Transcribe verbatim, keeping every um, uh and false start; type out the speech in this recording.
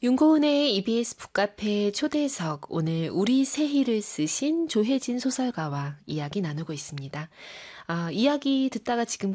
윤고은의 이비에스 북카페 초대석, 오늘 우리 새희를 쓰신 조혜진 소설가와 이야기 나누고 있습니다. 아, 이야기 듣다가 지금